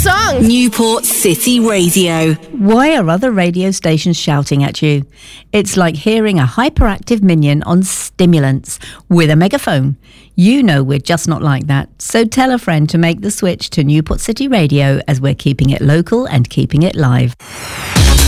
song? Newport City Radio. Why are other radio stations shouting at you? It's like hearing a hyperactive minion on stimulants with a megaphone. You know we're just not like that. So tell a friend to make the switch to Newport City Radio, as we're keeping it local and keeping it live.